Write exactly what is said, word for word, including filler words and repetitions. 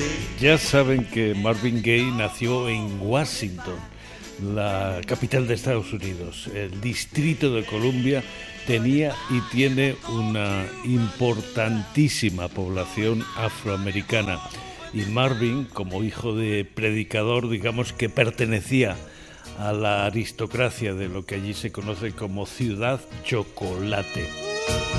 Ya saben que Marvin Gaye nació en Washington, la capital de Estados Unidos. El Distrito de Columbia tenía y tiene una importantísima población afroamericana. Y Marvin, como hijo de predicador, digamos que pertenecía a la aristocracia de lo que allí se conoce como Ciudad Chocolate.